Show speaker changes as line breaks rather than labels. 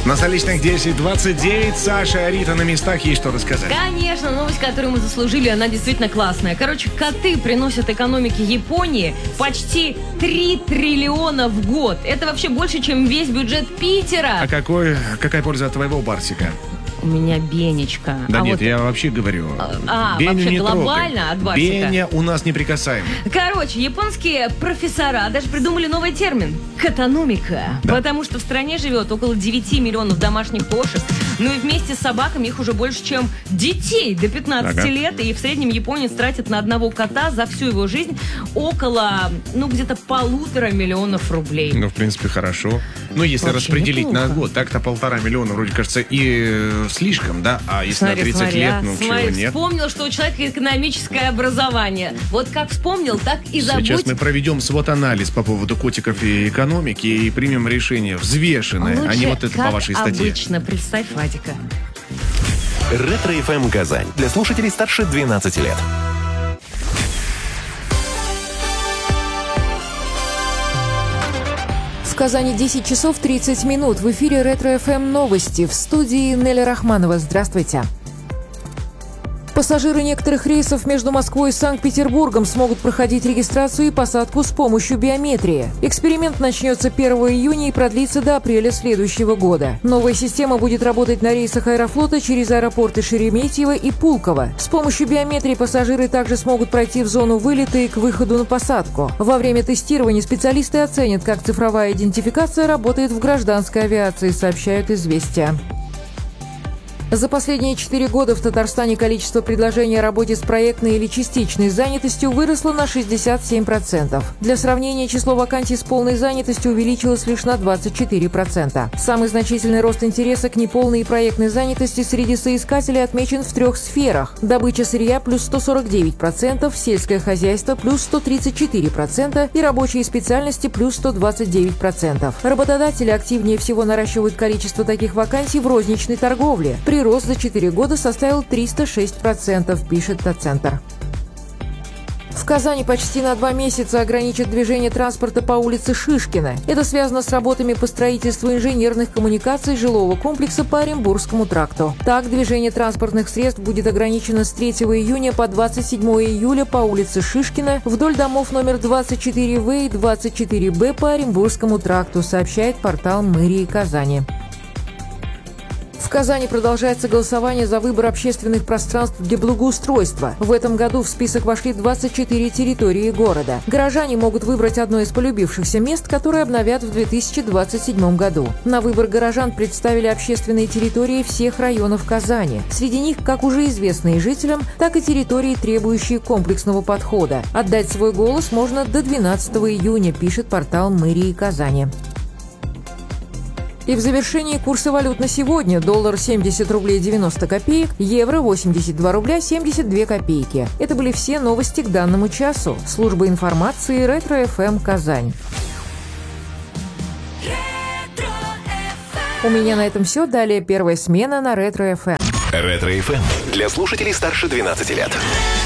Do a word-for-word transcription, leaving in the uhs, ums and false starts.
На столичных десять двадцать девять. Саша, Рита на местах, есть что рассказать.
Конечно, новость, которую мы заслужили, она действительно классная. Короче, коты приносят экономике Японии почти три триллиона в год. Это вообще больше, чем весь бюджет Питера.
А какой, какая польза от твоего барсика?
У меня Бенечка.
Да
а
нет,
вот...
я вообще говорю.
А,
Беню
вообще
не
глобально
трогай.
от барсика.
Беня у нас неприкасаем.
Короче, японские профессора даже придумали новый термин – котономика.
Да.
Потому что в стране живет около девяти миллионов домашних кошек. Ну и вместе с собаками их уже больше, чем детей до пятнадцати
Ага.
лет. И в среднем японец тратит на одного кота за всю его жизнь около, ну, где-то полутора миллионов рублей.
Ну, в принципе, хорошо. Ну, если
Вообще
распределить
неплохо.
на год, так-то полтора миллиона, вроде кажется, и э, слишком, да? А если
Смотри,
на тридцать
смотри,
лет,
а,
ну,
смотри,
чего нет?
вспомнил, что у человека экономическое образование. Вот как вспомнил, так и забудь.
Сейчас мы проведем свод-анализ по поводу котиков и экономики и примем решение взвешенное, а не
Лучше,
вот это
как
по вашей статье.
обычно, представь Вадика.
Ретро-эф эм Казань. Для слушателей старше двенадцати лет.
В Казани десять часов тридцать минут. В эфире Ретро-эф эм новости. В студии Неля Рахманова. Здравствуйте. Пассажиры некоторых рейсов между Москвой и Санкт-Петербургом смогут проходить регистрацию и посадку с помощью биометрии. Эксперимент начнется первого июня и продлится до апреля следующего года. Новая система будет работать на рейсах Аэрофлота через аэропорты Шереметьево и Пулково. С помощью биометрии пассажиры также смогут пройти в зону вылета и к выходу на посадку. Во время тестирования специалисты оценят, как цифровая идентификация работает в гражданской авиации, сообщают «Известия». За последние четыре года в Татарстане количество предложений о работе с проектной или частичной занятостью выросло на шестьдесят семь процентов. Для сравнения, число вакансий с полной занятостью увеличилось лишь на двадцать четыре процента. Самый значительный рост интереса к неполной и проектной занятости среди соискателей отмечен в трех сферах. Добыча сырья – плюс сто сорок девять процентов, сельское хозяйство – плюс сто тридцать четыре процента и рабочие специальности – плюс сто двадцать девять процентов. Работодатели активнее всего наращивают количество таких вакансий в розничной торговле. Прирост за четыре года составил триста шесть процентов, пишет Татцентр. В Казани почти на два месяца ограничат движение транспорта по улице Шишкина. Это связано с работами по строительству инженерных коммуникаций жилого комплекса по Оренбургскому тракту. Так, движение транспортных средств будет ограничено с третьего июня по двадцать седьмое июля по улице Шишкина вдоль домов номер двадцать четыре вэ и двадцать четыре бэ по Оренбургскому тракту, сообщает портал мэрии Казани. В Казани продолжается голосование за выбор общественных пространств для благоустройства. В этом году в список вошли двадцать четыре территории города. Горожане могут выбрать одно из полюбившихся мест, которые обновят в две тысячи двадцать седьмом году. На выбор горожан представили общественные территории всех районов Казани. Среди них как уже известные жителям, так и территории, требующие комплексного подхода. Отдать свой голос можно до двенадцатого июня, пишет портал мэрии Казани. И в завершении курсы валют на сегодня. Доллар семьдесят рублей девяносто копеек, евро восемьдесят два рубля семьдесят две копейки. Это были все новости к данному часу. Служба информации Ретро-эф эм Казань. У меня на этом все. Далее первая смена на Ретро-эф эм.
Ретро-эф эм для слушателей старше двенадцати лет.